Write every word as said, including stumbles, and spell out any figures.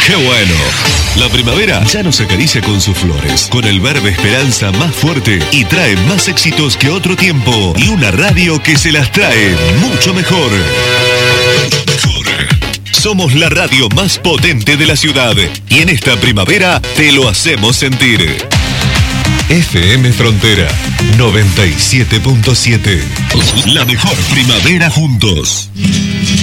¡Qué bueno! La primavera ya nos acaricia con sus flores, con el verbo esperanza más fuerte y trae más éxitos que otro tiempo y una radio que se las trae mucho mejor. Somos la radio más potente de la ciudad y en esta primavera te lo hacemos sentir. F M Frontera noventa y siete punto siete. La mejor primavera juntos.